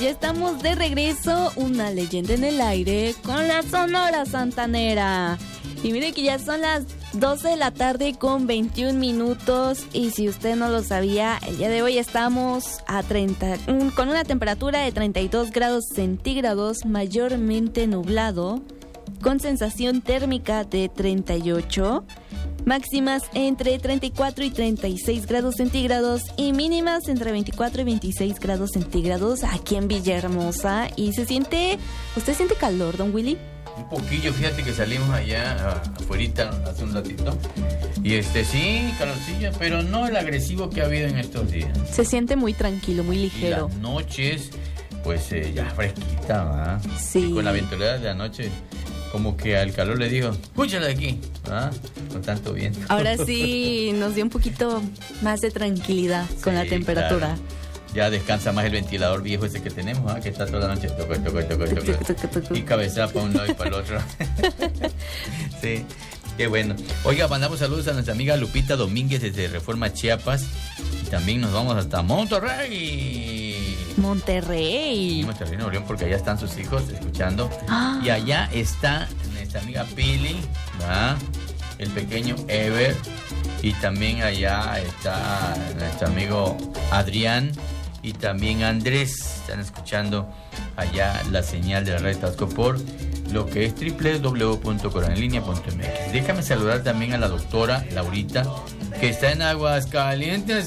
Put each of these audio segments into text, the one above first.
ya estamos de regreso, una leyenda en el aire con la Sonora Santanera. Y mire que ya son las 12 de la tarde con 21 minutos y si usted no lo sabía, el día de hoy estamos con una temperatura de 32 grados centígrados, mayormente nublado, con sensación térmica de 38, máximas entre 34 y 36 grados centígrados y mínimas entre 24 y 26 grados centígrados aquí en Villahermosa. Y ¿usted siente calor, don Willy? Un poquillo, fíjate que salimos allá afuerita hace un ratito y sí, calorcillo, pero no el agresivo que ha habido en estos días. Se siente muy tranquilo, muy ligero. Y las noches, pues ya fresquita, ¿verdad? Sí. Y con la ventoleada de anoche, como que al calor le dijo, escúchala de aquí, ¿verdad? Con tanto viento. Ahora sí nos dio un poquito más de tranquilidad con la temperatura. Claro. Ya descansa más el ventilador viejo ese que tenemos, que está toda la noche toco. Y cabeza para un lado y para el otro. Sí, qué bueno. Oiga, mandamos saludos a nuestra amiga Lupita Domínguez desde Reforma, Chiapas. Y también nos vamos hasta Monterrey. Monterrey, Nuevo León, porque allá están sus hijos escuchando. Y allá está nuestra amiga Pili, ¿verdad? El pequeño Ever. Y también allá está nuestro amigo Adrián. Y también Andrés, están escuchando allá la señal de la red Tabasco por lo que es www.coranlinea.mx. Déjame saludar también a la doctora Laurita, que está en Aguascalientes.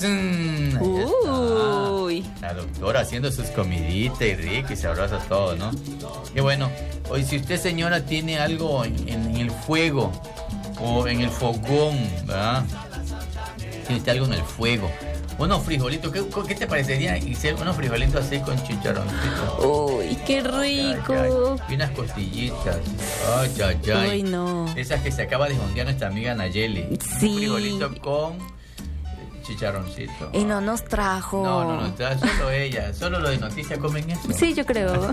Uy. La doctora haciendo sus comiditas y rico y sabroso todo, ¿no? Y bueno, hoy si usted, señora, tiene algo en el fuego o en el fogón, ¿verdad? Tiene algo en el fuego. Unos frijolitos, ¿qué te parecería? Unos frijolitos así con chicharroncitos. ¡Uy, qué rico! Y unas costillitas. ¡Ay, ay, ay! ¡Uy, no! Esas que se acaba de jondear nuestra amiga Nayeli. Sí. Un frijolito con chicharroncito. Y no nos trajo. No, solo ella. Solo los de noticias comen eso. Sí, yo creo.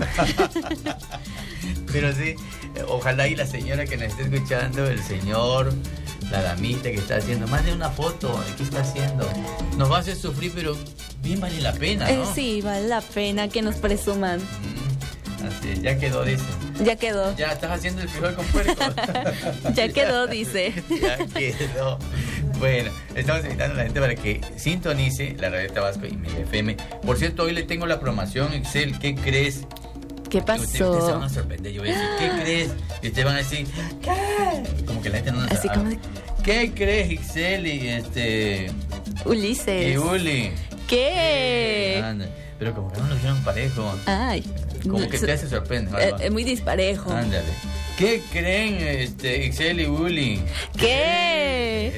Pero sí, ojalá y la señora que nos esté escuchando, el señor, la damita que está haciendo, más de una foto de qué está haciendo. Nos va a hacer sufrir, pero bien vale la pena, ¿no? Sí, vale la pena que nos presuman. Así, ya quedó, dice. Ya quedó. Ya estás haciendo el frijol con puerco. Ya quedó, dice. Ya quedó. Bueno, estamos invitando a la gente para que sintonice la radio Tabasco y Mega FM. Por cierto, hoy le tengo la programación, Excel. ¿Qué crees? ¿Qué pasó? Ustedes se van a sorprender. Yo voy a decir, ¿qué crees? Y ustedes van a decir, ¿qué? Como que la gente no nos así como de... ¿Qué crees, Ixel y Ulises? Y Uli. ¿Qué? Anda. Pero como que no nos vieron parejo. Ay. Como que te hace sorprender. Es muy disparejo. Ándale. ¿Qué creen, Ixel y Uli? ¿Qué?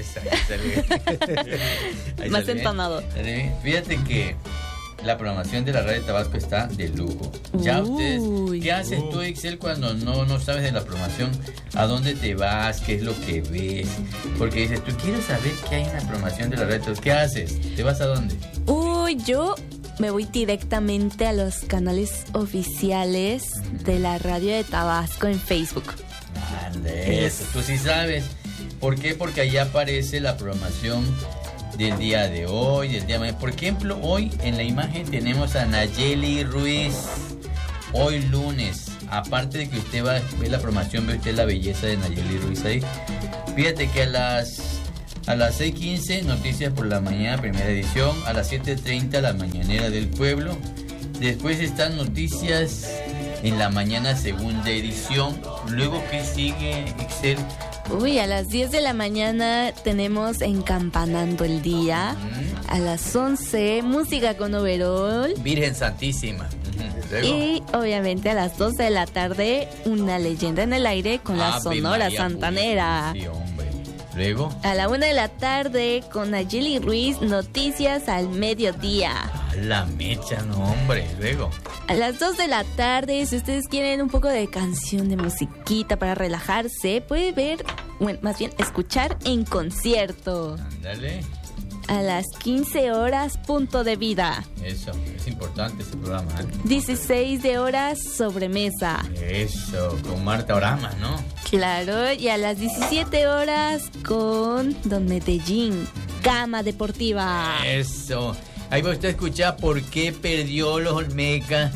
Más entonado. Fíjate que la programación de la radio Tabasco está de lujo. Ya ustedes, ¿qué haces tú, Excel, cuando no sabes de la programación? ¿A dónde te vas? ¿Qué es lo que ves? Porque dices, tú quieres saber qué hay en la programación de la radio Tabasco. ¿Qué haces? ¿Te vas a dónde? Yo me voy directamente a los canales oficiales de la radio de Tabasco en Facebook. Ande, eso, tú sí sabes. ¿Por qué? Porque allá aparece la programación del día de hoy, del día de mañana. Por ejemplo, hoy en la imagen tenemos a Nayeli Ruiz. Hoy lunes, aparte de que usted va a ver la programación, ve usted la belleza de Nayeli Ruiz ahí. Fíjate que a las 6:15, Noticias por la Mañana, primera edición. A las 7:30, La Mañanera del Pueblo. Después están Noticias en la Mañana, segunda edición. Luego, ¿qué sigue, Excel? A las 10 de la mañana tenemos Encampanando el Día. A las 11, Música con Overol. Virgen Santísima. Y obviamente a las 2 de la tarde, Una Leyenda en el Aire con la Sonora Santanera. Sí, hombre. Luego, a la 1 de la tarde, con Nayeli Ruiz, Noticias al Mediodía. A la mecha, no, hombre. Luego, a las 2 de la tarde, si ustedes quieren un poco de canción, de musiquita para relajarse, puede ver, más bien escuchar en concierto. Ándale. A las 15 horas, Punto de Vida. Eso, es importante ese programa, ¿eh? 16 de horas, Sobremesa. Eso, con Marta Orama, ¿no? Claro, y a las 17 horas con Don Medellín, Cama Deportiva. Eso. Ahí va usted a escuchar por qué perdió los Olmecas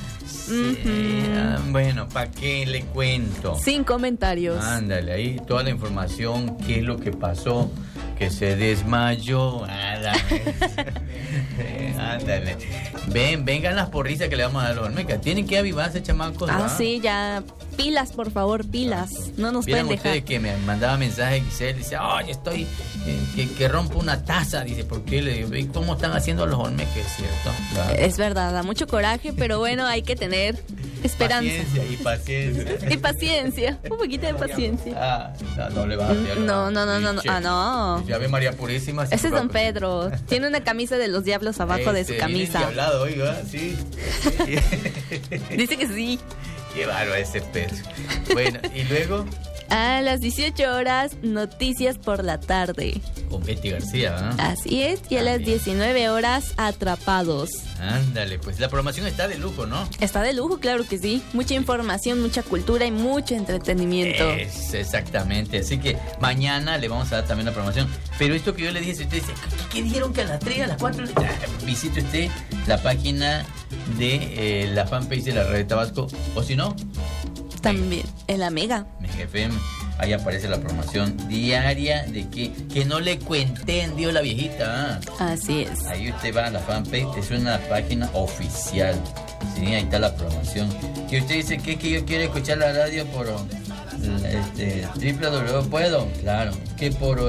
Bueno, ¿para qué le cuento? Sin comentarios. Ándale, ahí toda la información, qué es lo que pasó, que se desmayó. Ándale. Vengan las porrisas que le vamos a dar a los Olmecas. Tienen que avivarse, chamacos. Sí, ya. Pilas, por favor, pilas. No nos pueden dejar. Ustedes que me mandaba mensaje Giselle, dice, oye, estoy que rompo una taza. Dice, ¿por qué? Le digo, ¿cómo están haciendo los Olmecas? Es cierto. Claro. Es verdad, da mucho coraje, pero bueno, hay que tener esperanza. Paciencia. Y paciencia. Un poquito de paciencia. No le va a hacer. No. No. Ya ve María Purísima. Ese es Don Pedro. Tiene una camisa de los diablos abajo de su camisa. Hablado, oiga, sí. Dice que sí. Qué bárbaro ese Pedro. Bueno, y luego... A las 18 horas, Noticias por la Tarde. Con Betty García, ¿no? Así es, y a las 19 horas, Atrapados. Ándale, pues la programación está de lujo, ¿no? Está de lujo, claro que sí. Mucha información, mucha cultura y mucho entretenimiento. Exactamente, así que mañana le vamos a dar también la programación. Pero esto que yo le dije, si usted dice, ¿qué dijeron que a las 3, a las 4? Visite usted la página de la fanpage de la Red de Tabasco, o si no... También en la Mega FM, ahí aparece la programación diaria de que no le cuenten, dijo la viejita. Así es. Ahí usted va a la fanpage, es una página oficial. Sí, ahí está la programación. Que usted dice que yo quiero escuchar la radio por www, ¿puedo? Claro. Que por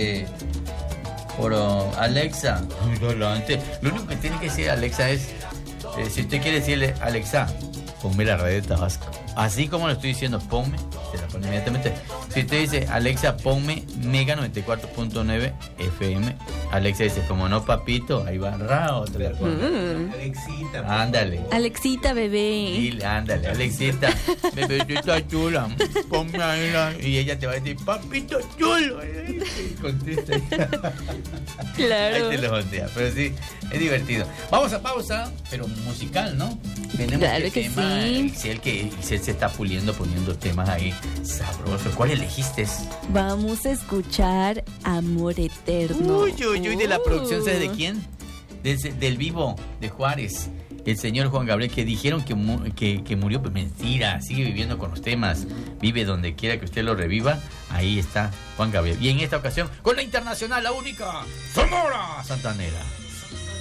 Alexa. Lo único que tiene que decir Alexa es si usted quiere decirle Alexa, ponme la radio de Tabasco. Así como lo estoy diciendo, ponme, se la pone inmediatamente. Si usted dice, Alexa, ponme Mega 94.9 FM, Alexa dice, como no, papito, ahí va, otra la pone. Alexita. Ándale. Alexita, bebé. Dile, ándale, Alexita, bebecita chula, ponme ahí y ella te va a decir, papito chulo. Y contesta. Claro. Ahí te lo voltea, pero sí, es divertido. Vamos a pausa, pero musical, ¿no? Tenemos claro que tema, sí. Excel se está puliendo, poniendo temas ahí sabrosos. ¿Cuál elegiste? Vamos a escuchar Amor Eterno. Uy, de la producción, ¿sabes de quién? Del Vivo, de Juárez. El señor Juan Gabriel, que dijeron que murió, pues mentira, sigue viviendo con los temas, vive donde quiera que usted lo reviva, ahí está Juan Gabriel. Y en esta ocasión, con la internacional, la única, Sonora Santanera.